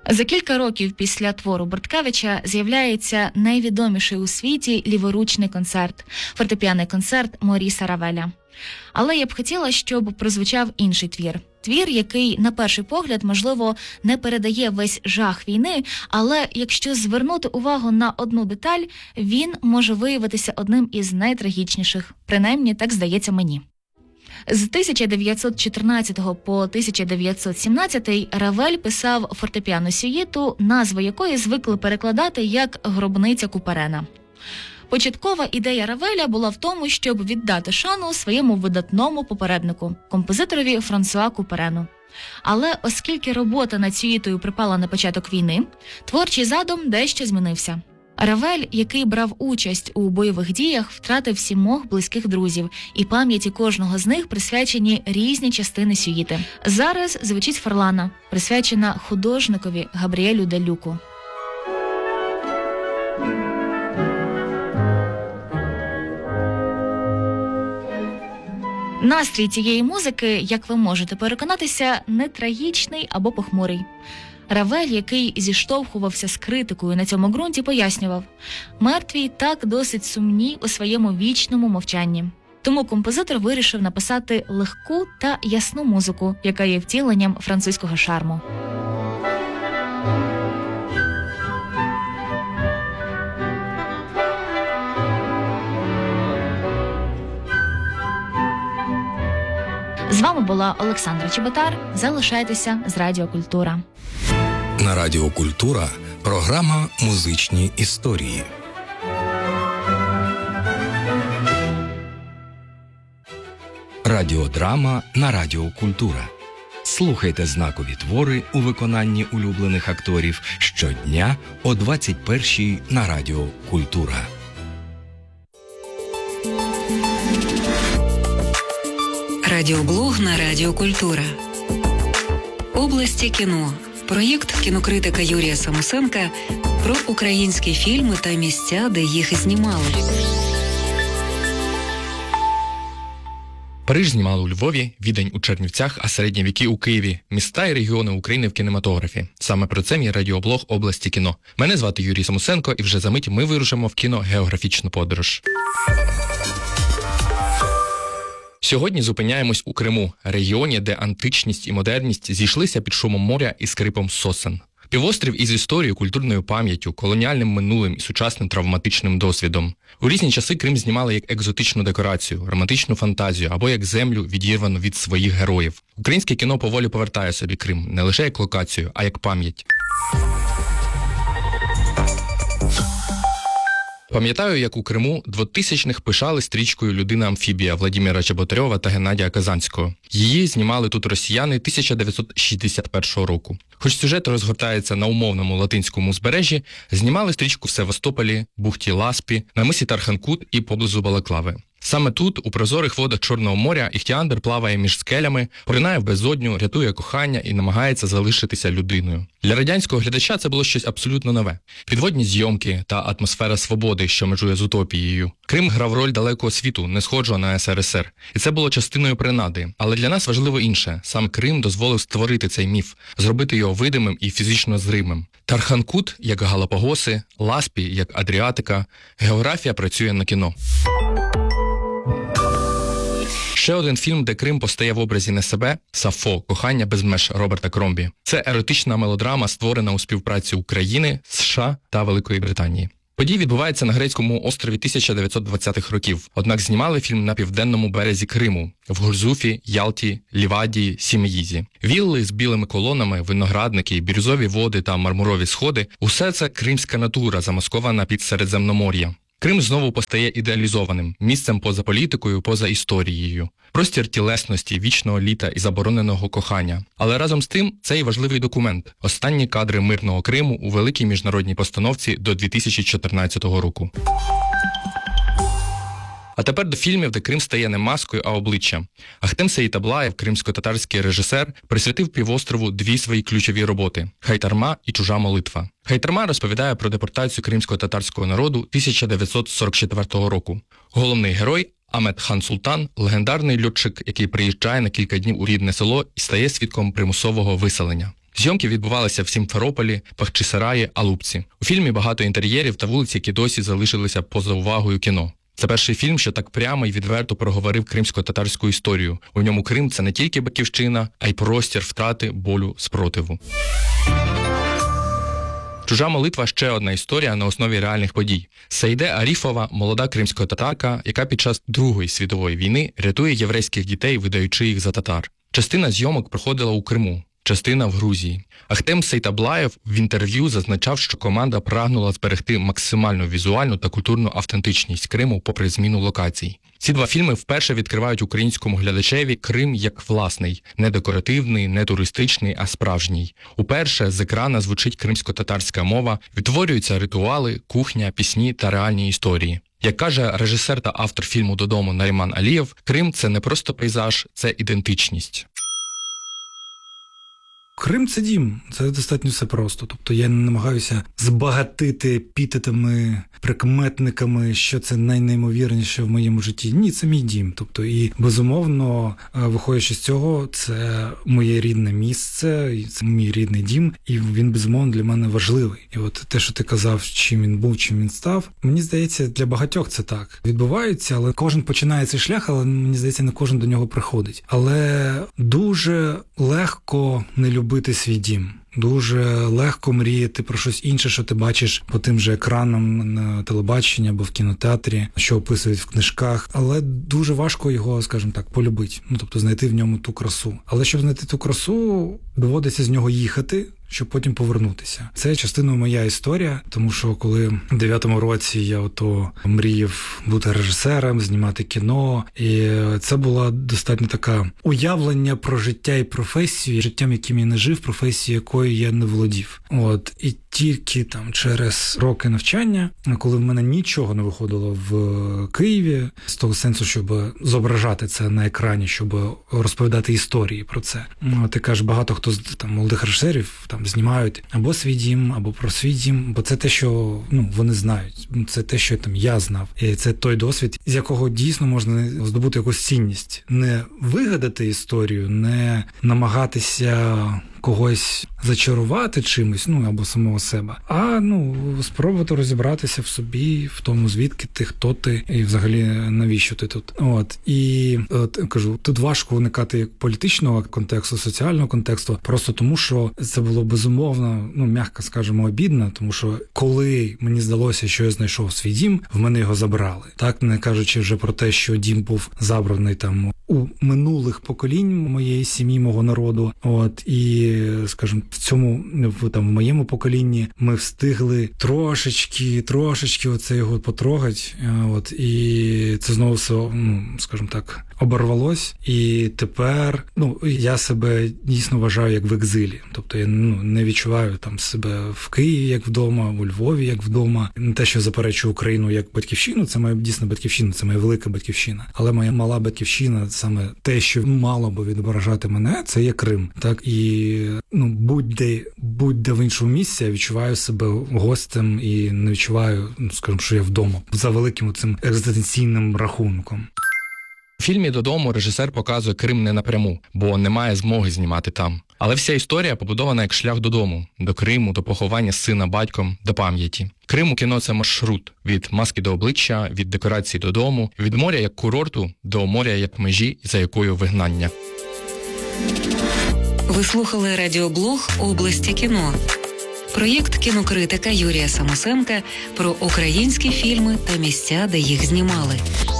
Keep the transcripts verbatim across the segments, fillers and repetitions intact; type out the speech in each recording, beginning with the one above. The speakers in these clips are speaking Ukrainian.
За кілька років після твору Борткевича з'являється найвідоміший у світі ліворучний концерт – фортепіаний концерт Моріса Равеля. Але я б хотіла, щоб прозвучав інший твір. Твір, який, на перший погляд, можливо, не передає весь жах війни, але якщо звернути увагу на одну деталь, він може виявитися одним із найтрагічніших. Принаймні, так здається мені. З тисяча дев'ятсот чотирнадцятого по тисяча дев'ятсот сімнадцятий Равель писав фортепіану сюїту, назву якої звикли перекладати як «Гробниця Куперена». Початкова ідея Равеля була в тому, щоб віддати шану своєму видатному попереднику, композиторові Франсуа Куперену. Але оскільки робота над сюїтою припала на початок війни, творчий задум дещо змінився. Равель, який брав участь у бойових діях, втратив сімох близьких друзів, і пам'яті кожного з них присвячені різні частини сюїти. Зараз звучить Фарлана, присвячена художникові Габріелю де Люку. Настрій цієї музики, як ви можете переконатися, не трагічний або похмурий. Равель, який зіштовхувався з критикою на цьому ґрунті, пояснював: «Мертві так досить сумні у своєму вічному мовчанні». Тому композитор вирішив написати легку та ясну музику, яка є втіленням французького шарму. З вами була Олександра Чеботар. Залишайтеся з Радіо Культура. На Радіо Культура програма «Музичні історії». Радіодрама на Радіо Культура. Слухайте знакові твори у виконанні улюблених акторів щодня о двадцять першій на Радіо Культура. Радіоблог на Радіо Культура. Області кіно. Проєкт кінокритика Юрія Самусенка про українські фільми та місця, де їх знімали. Париж знімали у Львові, Відень у Чернівцях, а середні віки у Києві. Міста і регіони України в кінематографі. Саме про це мій радіоблог «Області кіно». Мене звати Юрій Самусенко, і вже за мить ми вирушимо в кіногеографічну подорож. Сьогодні зупиняємось у Криму, регіоні, де античність і модерність зійшлися під шумом моря і скрипом сосен. Півострів із історією, культурною пам'яттю, колоніальним минулим і сучасним травматичним досвідом. У різні часи Крим знімали як екзотичну декорацію, романтичну фантазію або як землю, відірвану від своїх героїв. Українське кіно поволі повертає собі Крим не лише як локацію, а як пам'ять. Пам'ятаю, як у Криму двотисячних пишали стрічкою «Людина-амфібія» Владимира Чеботарьова та Геннадія Казанського. Її знімали тут росіяни тисяча дев'ятсот шістдесят першого року. Хоч сюжет розгортається на умовному латинському узбережжі, знімали стрічку в Севастополі, бухті Ласпі, на мисі Тарханкут і поблизу Балаклави. Саме тут, у прозорих водах Чорного моря, Іхтіандр плаває між скелями, поринає в безодню, рятує кохання і намагається залишитися людиною. Для радянського глядача це було щось абсолютно нове. Підводні зйомки та атмосфера свободи, що межує з утопією. Крим грав роль далекого світу, не схожого на ес ер ес ер. І це було частиною принади. Але для нас важливо інше. Сам Крим дозволив створити цей міф, зробити його видимим і фізично зримим. Тарханкут, як Галапагоси, Ласпі, як Адріатика. Географія працює на кіно. Ще один фільм, де Крим постає в образі не себе – «Сафо. Кохання без меж» Роберта Кромбі. Це еротична мелодрама, створена у співпраці України, США та Великої Британії. Події відбуваються на грецькому острові тисяча дев'ятсот двадцятих років, однак знімали фільм на південному березі Криму – в Гурзуфі, Ялті, Лівадії, Сімеїзі. Вілли з білими колонами, виноградники, бірюзові води та мармурові сходи – усе це кримська натура, замаскована під Середземномор'я. Крим знову постає ідеалізованим, місцем поза політикою, поза історією. Простір тілесності, вічного літа і забороненого кохання. Але разом з тим, це і важливий документ – останні кадри мирного Криму у великій міжнародній постановці до дві тисячі чотирнадцятого року. А тепер до фільмів, де Крим стає не маскою, а обличчям. Ахтем Сеїтаблаєв, кримсько-татарський режисер, присвятив півострову дві свої ключові роботи – «Хайтарма» і «Чужа молитва». «Хайтарма» розповідає про депортацію кримсько-татарського народу тисяча дев'ятсот сорок четвертого року. Головний герой – Амет хан Султан – легендарний льотчик, який приїжджає на кілька днів у рідне село і стає свідком примусового виселення. Зйомки відбувалися в Сімферополі, Бахчисараї, Алупці. У фільмі багато інтер'єрів та вулиць, які досі залишилися поза увагою кіно. Це перший фільм, що так прямо і відверто проговорив кримсько-татарську історію. У ньому Крим – це не тільки батьківщина, а й простір втрати, болю, спротиву. «Чужа молитва» – ще одна історія на основі реальних подій. Саїде Аріфова – молода кримсько-татарка, яка під час Другої світової війни рятує єврейських дітей, видаючи їх за татар. Частина зйомок проходила у Криму, частина в Грузії. Ахтем Сейтаблаєв в інтерв'ю зазначав, що команда прагнула зберегти максимальну візуальну та культурну автентичність Криму попри зміну локацій. Ці два фільми вперше відкривають українському глядачеві Крим як власний, не декоративний, не туристичний, а справжній. Уперше з екрана звучить кримсько-татарська мова, відтворюються ритуали, кухня, пісні та реальні історії. Як каже режисер та автор фільму «Додому» Наріман Алієв, Крим – це не просто пейзаж, це ідентичність. Крим – це дім, це достатньо все просто. Тобто я не намагаюся збагатити епітетами, прикметниками, що це найнеймовірніше в моєму житті. Ні, це мій дім. Тобто і, безумовно, виходячи з цього, це моє рідне місце, це мій рідний дім, і він, безумовно, для мене важливий. І от те, що ти казав, чим він був, чим він став, мені здається, для багатьох це так відбувається, але кожен починає цей шлях, але, мені здається, не кожен до нього приходить. Але дуже легко не любити свій дім. Дуже легко мріяти про щось інше, що ти бачиш по тим же екранам на телебаченні або в кінотеатрі, що описують в книжках, але дуже важко його, скажімо так, полюбити. Ну, тобто знайти в ньому ту красу. Але щоб знайти ту красу, доводиться з нього їхати, щоб потім повернутися. Це частиною моя історія, тому що коли в дев'ятому році я ото мріяв бути режисером, знімати кіно, і це була достатньо така уявлення про життя і професію, життям, яким я не жив, професію, якою я не володів. От, і тільки там через роки навчання, коли в мене нічого не виходило в Києві, з того сенсу, щоб зображати це на екрані, щоб розповідати історії про це. Ти кажеш, багато хто з там молодих режисерів там знімають або свій дім, або про свій дім, бо це те, що ну вони знають. Це те, що там я знав. І це той досвід, з якого дійсно можна здобути якусь цінність. Не вигадати історію, не намагатися когось зачарувати чимось, ну, або самого себе, а, ну, спробувати розібратися в собі, в тому, звідки ти, хто ти, і взагалі навіщо ти тут. От, і, от, кажу, тут важко уникати як політичного контексту, соціального контексту, просто тому, що це було безумовно, ну, м'яко скажемо, обідно, тому що коли мені здалося, що я знайшов свій дім, в мене його забрали. Так, не кажучи вже про те, що дім був забраний там у минулих поколінь моєї сім'ї, мого народу, от, і, скажімо, в цьому, в, там, в моєму поколінні ми встигли трошечки, трошечки оце його потрогати, от, і це знову все, ну, скажімо так, оборвалось, і тепер, ну, я себе дійсно вважаю як в екзилі, тобто я, ну, не відчуваю там себе в Києві як вдома, у Львові як вдома, не те, що заперечую Україну як батьківщину, це моя дійсно батьківщина, це моя велика батьківщина, але моя мала батьківщина, саме те, що мало би відображати мене, це є Крим, так, і, ну, будь-де, будь-де в іншому місці я відчуваю себе гостем і не відчуваю, ну, скажімо, що я вдома, за великим цим екзистенційним рахунком. У фільмі «Додому» режисер показує Крим не напряму, бо немає змоги знімати там. Але вся історія побудована як шлях додому, до Криму, до поховання сина батьком, до пам'яті. Крим у кіно – це маршрут від маски до обличчя, від декорації додому, від моря як курорту до моря як межі, за якою вигнання. Ви слухали радіоблог «Області кіно». Проєкт кінокритика Юрія Самосенка про українські фільми та місця, де їх знімали.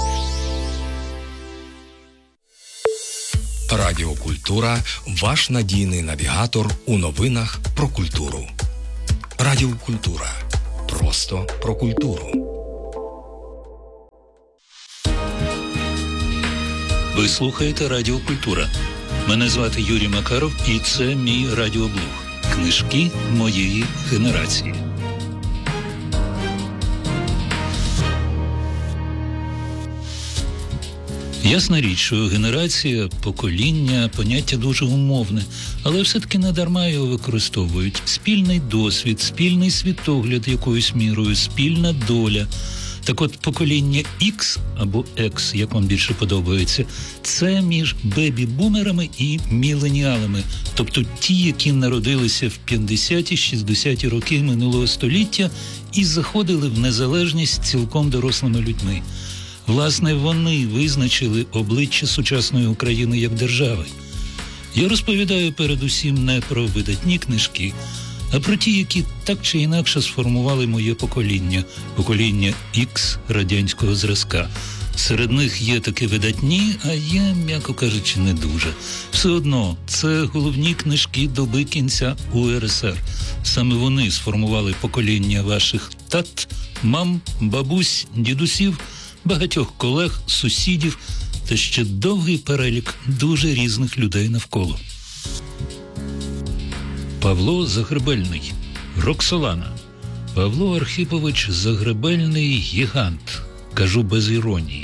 Радіокультура – ваш надійний навігатор у новинах про культуру. Радіокультура. Просто про культуру. Ви слухаєте Радіокультура. Мене звати Юрій Макаров, і це мій радіоблог. Книжки моєї генерації. Ясна річ, що генерація, покоління – поняття дуже умовне, але все-таки не дарма його використовують. Спільний досвід, спільний світогляд якоюсь мірою, спільна доля. Так от, покоління X або X, як вам більше подобається, це між бебі-бумерами і міленіалами, тобто ті, які народилися в п'ятдесяті-шістдесяті роки минулого століття і заходили в незалежність цілком дорослими людьми. Власне, вони визначили обличчя сучасної України як держави. Я розповідаю передусім не про видатні книжки, а про ті, які так чи інакше сформували моє покоління, покоління X радянського зразка. Серед них є такі видатні, а є, м'яко кажучи, не дуже. Все одно, це головні книжки доби кінця У Ер Ес Ер. Саме вони сформували покоління ваших тат, мам, бабусь, дідусів, багатьох колег, сусідів та ще довгий перелік дуже різних людей навколо. Павло Загребельний. Роксолана. Павло Архипович Загребельний – гігант. Кажу без іронії.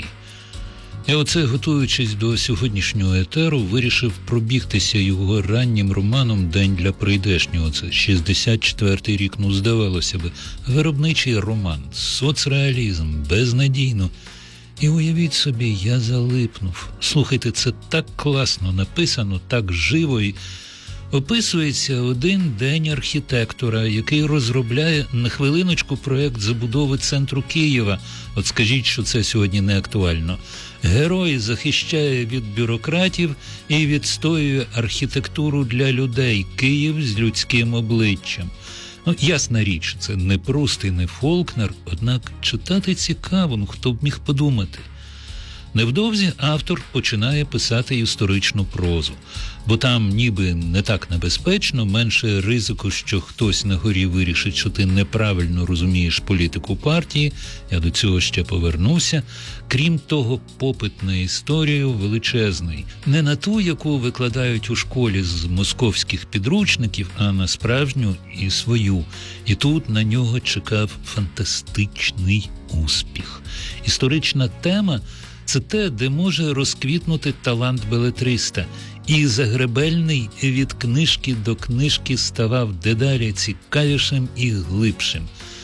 Я оце, готуючись до сьогоднішнього етеру, вирішив пробігтися його раннім романом «День для прийдешнього». Це шістдесят четвертий рік, ну, здавалося би. Виробничий роман, соцреалізм, безнадійно. І уявіть собі, я залипнув. Слухайте, це так класно написано, так живо і... Описується один день архітектора, який розробляє на хвилиночку проєкт забудови центру Києва. От скажіть, що це сьогодні не актуально. Герой захищає від бюрократів і відстоює архітектуру для людей. Київ з людським обличчям. Ну, ясна річ, це не Пруст і не Фолкнер, однак читати цікаво, ну хто б міг подумати. Невдовзі автор починає писати історичну прозу, бо там ніби не так небезпечно, менше ризику, що хтось на горі вирішить, що ти неправильно розумієш політику партії, я до цього ще повернуся. Крім того, попит на історію величезний. Не на ту, яку викладають у школі з московських підручників, а на справжню і свою. І тут на нього чекав фантастичний успіх. Історична тема – це те, де може розквітнути талант белетриста. І Загребельний від книжки до книжки ставав дедалі цікавішим і глибшим.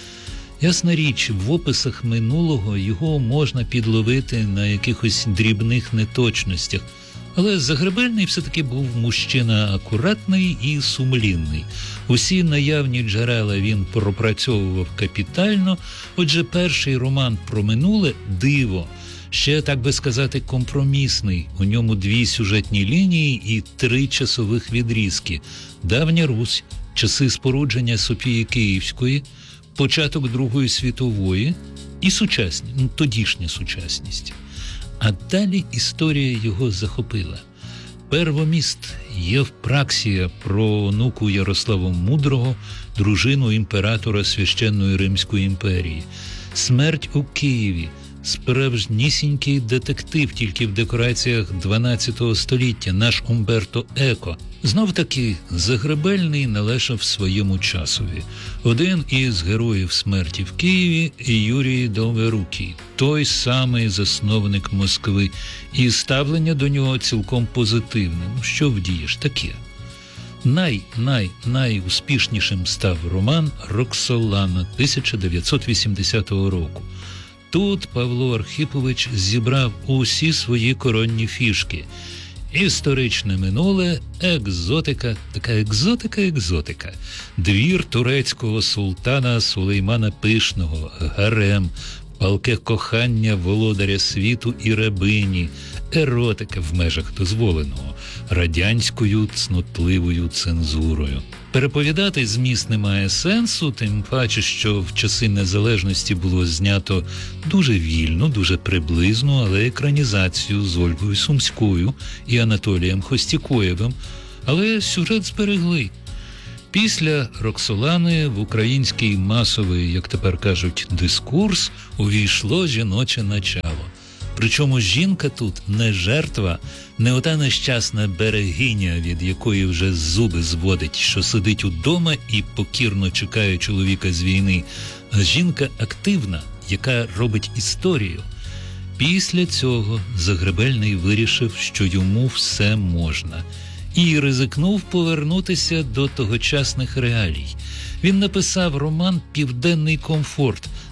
Ясна річ, в описах минулого його можна підловити на якихось дрібних неточностях. Але Загребельний все-таки був мужчина акуратний і сумлінний. Усі наявні джерела він пропрацьовував капітально. Отже, перший роман про минуле «Диво» ще, так би сказати, компромісний. У ньому дві сюжетні лінії і три часових відрізки. Давня Русь, часи спорудження Софії Київської, початок Другої світової і сучасність, ну, тодішня сучасність. А далі історія його захопила. Первоміст Євпраксія про онуку Ярослава Мудрого, дружину імператора Священної Римської імперії. Смерть у Києві. Справжнісінький детектив, тільки в декораціях дванадцятого століття, наш Умберто Еко. Знов-таки, Загребельний належав своєму часові. Один із героїв смерті в Києві – Юрій Долгорукий, той самий засновник Москви, і ставлення до нього цілком позитивне. Ну, що вдієш, таке. Най-най-найуспішнішим став роман «Роксолана» тисяча дев'ятсот вісімдесятого року. Тут Павло Архипович зібрав усі свої коронні фішки. Історичне минуле, екзотика, така екзотика-екзотика. Двір турецького султана Сулеймана Пишного, гарем, палке кохання володаря світу і рабині, еротика в межах дозволеного, радянською цнотливою цензурою. Переповідати зміст немає сенсу, тим паче, що в часи незалежності було знято дуже вільно, дуже приблизно, але екранізацію з Ольгою Сумською і Анатолієм Хостікоєвим, але сюжет зберегли. Після «Роксолани» в український масовий, як тепер кажуть, дискурс увійшло жіноче начало. Причому жінка тут не жертва, не ота нещасна берегиня, від якої вже зуби зводить, що сидить удома і покірно чекає чоловіка з війни, а жінка активна, яка робить історію. Після цього Загребельний вирішив, що йому все можна, і ризикнув повернутися до тогочасних реалій. Він написав роман «Південний комфорт»,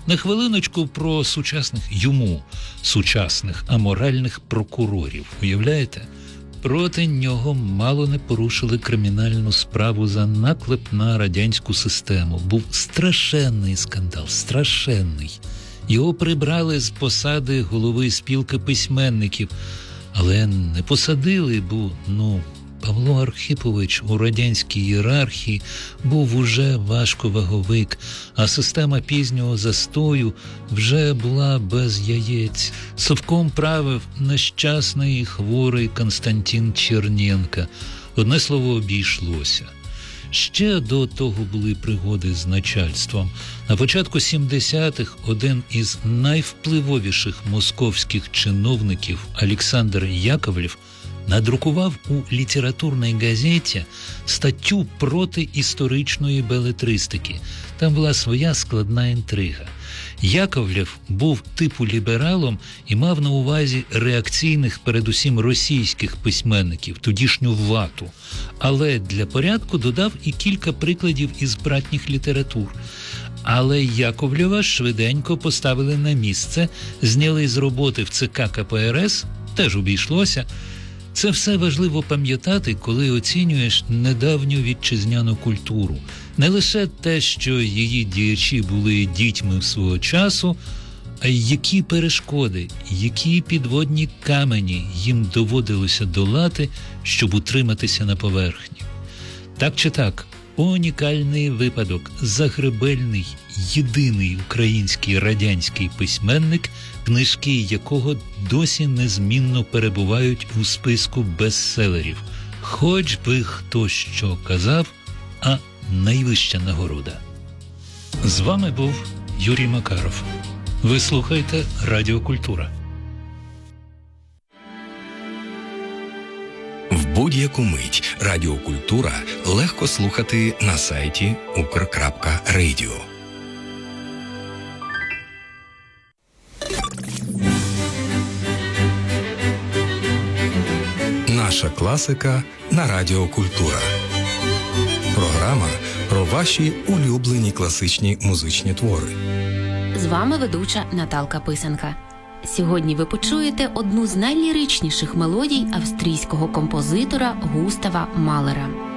На хвилиночку про сучасних йому, сучасних аморальних прокурорів. Уявляєте? Проти нього мало не порушили кримінальну справу за наклеп на радянську систему. Був страшенний скандал, страшенний. Його прибрали з посади голови спілки письменників, але не посадили, бо, ну, Павло Архипович у радянській ієрархії був уже важковаговик, а система пізнього застою вже була без яєць. Совком правив нещасний і хворий Константин Черненко. Одне слово, обійшлося. Ще до того були пригоди з начальством. На початку сімдесятих один із найвпливовіших московських чиновників Олександр Яковлєв надрукував у літературній газеті статтю проти історичної белетристики. Там була своя складна інтрига. Яковлєв був типу лібералом і мав на увазі реакційних, передусім російських письменників, тодішню вату. Але для порядку додав і кілька прикладів із братніх літератур. Але Яковлєва швиденько поставили на місце, зняли з роботи в ЦК ка пе ер ес, теж обійшлося. Це все важливо пам'ятати, коли оцінюєш недавню вітчизняну культуру. Не лише те, що її діячі були дітьми свого часу, а й які перешкоди, які підводні камені їм доводилося долати, щоб утриматися на поверхні. Так чи так, унікальний випадок, Загребельний, єдиний український радянський письменник, книжки якого досі незмінно перебувають у списку бестселерів. Хоч би хто що казав, а найвища нагорода. З вами був Юрій Макаров. Ви слухаєте Радіо Культура. В будь-яку мить Радіокультура легко слухати на сайті укр крапка радіо. Наша класика на Радіокультура. Програма про ваші улюблені класичні музичні твори. З вами ведуча Наталка Писанка. Сьогодні ви почуєте одну з найліричніших мелодій австрійського композитора Густава Малера.